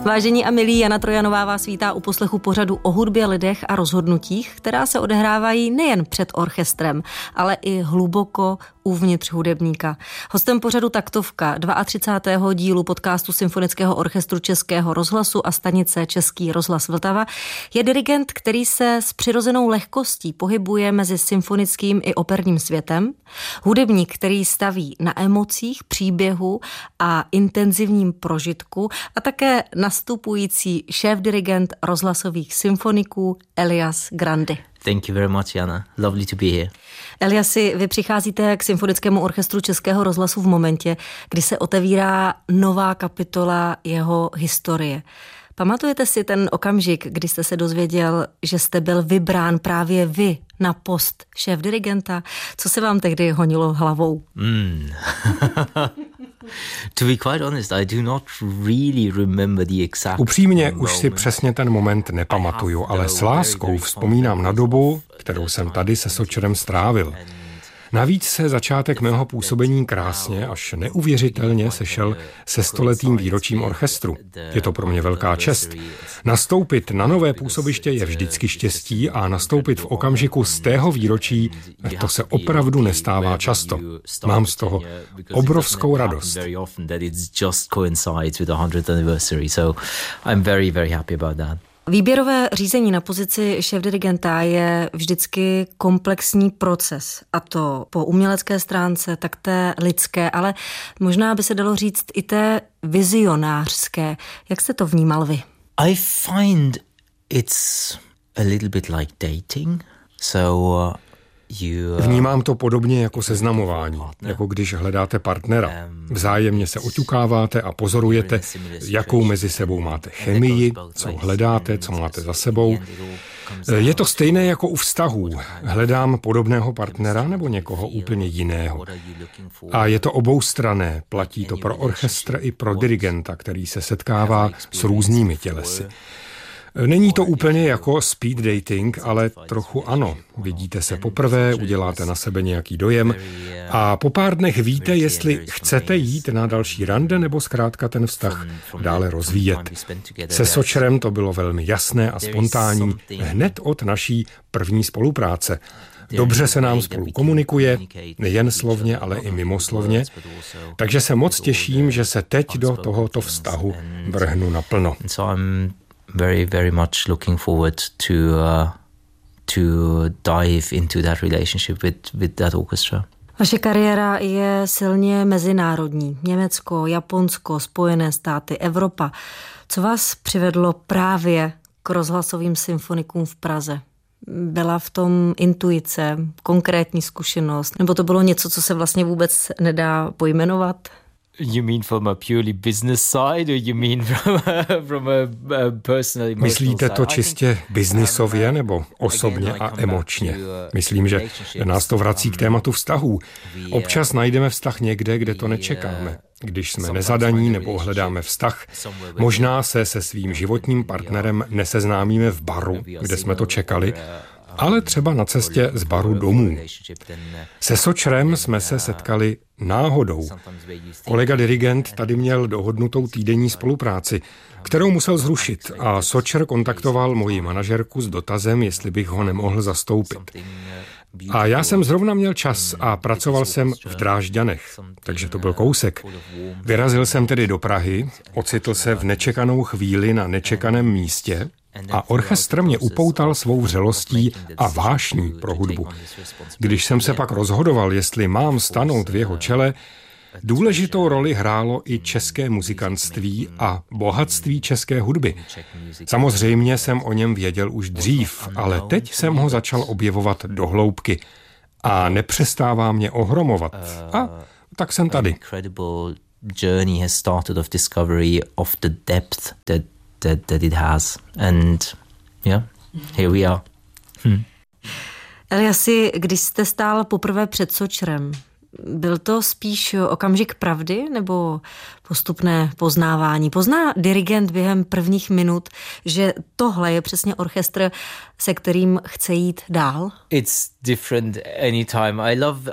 Vážení a milí, Jana Trojanová vás vítá u poslechu pořadu o hudbě, lidech a rozhodnutích, která se odehrávají nejen před orchestrem, ale i hluboko uvnitř hudebníka. Hostem pořadu Taktovka 32. dílu podcastu Symfonického orchestru Českého rozhlasu a stanice Český rozhlas Vltava je dirigent, který se s přirozenou lehkostí pohybuje mezi symfonickým i operním světem, hudebník, který staví na emocích, příběhu a intenzivním prožitku a také nastupující šéfdirigent rozhlasových symfoniků Elias Grandy. Thank you very much, Jana. Lovely to be here. Eliasi, vy přicházíte k Symfonickému orchestru Českého rozhlasu v momentě, kdy se otevírá nová kapitola jeho historie. Pamatujete si ten okamžik, kdy jste se dozvěděl, že jste byl vybrán právě vy na post šéfdirigenta? Co se vám tehdy honilo hlavou? To be quite honest, I do not really remember the exact. Upřímně už si přesně ten moment nepamatuju, ale s láskou vzpomínám na dobu, kterou jsem tady se Sočerem strávil. Navíc se začátek mého působení krásně až neuvěřitelně sešel se 100letým výročím orchestru. Je to pro mě velká čest. Nastoupit na nové působiště je vždycky štěstí a nastoupit v okamžiku z tého výročí, to se opravdu nestává často. Mám z toho obrovskou radost. Výběrové řízení na pozici šéfdirigenta je vždycky komplexní proces, a to po umělecké stránce, tak té lidské, ale možná by se dalo říct i té vizionářské. Jak jste to vnímal vy? I find it's a little bit like dating, Vnímám to podobně jako seznamování, jako když hledáte partnera. Vzájemně se oťukáváte a pozorujete, jakou mezi sebou máte chemii, co hledáte, co máte za sebou. Je to stejné jako u vztahů. Hledám podobného partnera nebo někoho úplně jiného. A je to oboustranné, platí to pro orchestr i pro dirigenta, který se setkává s různými tělesy. Není to úplně jako speed dating, ale trochu ano. Vidíte se poprvé, uděláte na sebe nějaký dojem a po pár dnech víte, jestli chcete jít na další rande nebo zkrátka ten vztah dále rozvíjet. Se Sočerem to bylo velmi jasné a spontánní hned od naší první spolupráce. Dobře se nám spolu komunikuje, nejen slovně, ale i mimoslovně, takže se moc těším, že se teď do tohoto vztahu vrhnu naplno. Very, very much looking forward to dive into that relationship with that orchestra. Vaše kariéra je silně mezinárodní. Německo, Japonsko, Spojené státy, Evropa. Co vás přivedlo právě k rozhlasovým symfonikům v Praze? Byla v tom intuice, konkrétní zkušenost? Nebo to bylo něco, co se vlastně vůbec nedá pojmenovat? You mean from a purely business side, or you mean from a personal emotional Myslíte to čistě biznisově nebo osobně a emočně? Myslím, že nás to vrací k tématu vztahů. Občas najdeme vztah někde, kde to nečekáme. Když jsme nezadaní nebo hledáme vztah, možná se svým životním partnerem neseznámíme v baru, kde jsme to čekali, ale třeba na cestě z baru domů. Se Sočerem jsme se setkali náhodou. Kolega dirigent tady měl dohodnutou týdenní spolupráci, kterou musel zrušit a Sočer kontaktoval moji manažerku s dotazem, jestli bych ho nemohl zastoupit. A já jsem zrovna měl čas a pracoval jsem v Drážďanech, takže to byl kousek. Vyrazil jsem tedy do Prahy, ocitl se v nečekanou chvíli na nečekaném místě a orchestr mě upoutal svou vřelostí a vášní pro hudbu. Když jsem se pak rozhodoval, jestli mám stanout v jeho čele, důležitou roli hrálo i české muzikantství a bohatství české hudby. Samozřejmě jsem o něm věděl už dřív, ale teď jsem ho začal objevovat do hloubky a nepřestává mě ohromovat. A tak jsem tady. Journey has started of discovery of the depth that it has, and yeah, here we are. Eliasi, když jste stál poprvé před Sočerem, byl to spíš okamžik pravdy nebo postupné poznávání? Pozná dirigent během prvních minut, že tohle je přesně orchestr, se kterým chce jít dál? It's different anytime. I love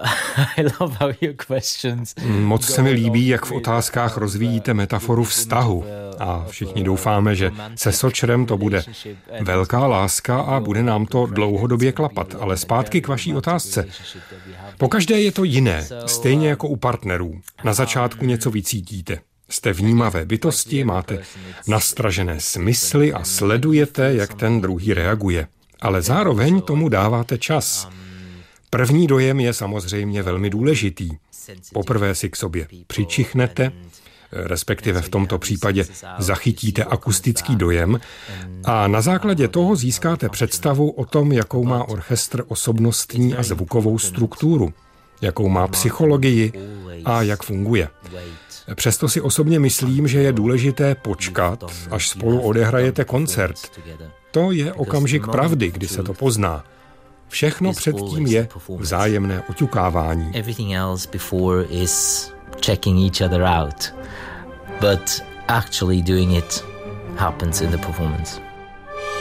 how your questions. Moc se mi líbí, jak v otázkách rozvíjíte metaforu vztahu. a všichni doufáme, že se Sočrem to bude velká láska a bude nám to dlouhodobě klapat. Ale zpátky k vaší otázce. Pokaždé je to jiné, stejně jako u partnerů. Na začátku něco vycítíte. Jste vnímavé bytosti, máte nastražené smysly a sledujete, jak ten druhý reaguje. Ale zároveň tomu dáváte čas. První dojem je samozřejmě velmi důležitý. Poprvé si k sobě přičichnete, respektive v tomto případě zachytíte akustický dojem a na základě toho získáte představu o tom, jakou má orchestr osobnostní a zvukovou strukturu, jakou má psychologii a jak funguje. Přesto si osobně myslím, že je důležité počkat, až spolu odehrajete koncert. To je okamžik pravdy, kdy se to pozná. Všechno předtím je vzájemné oťukávání. Everything else before is checking each other out. But actually doing it happens in the performance.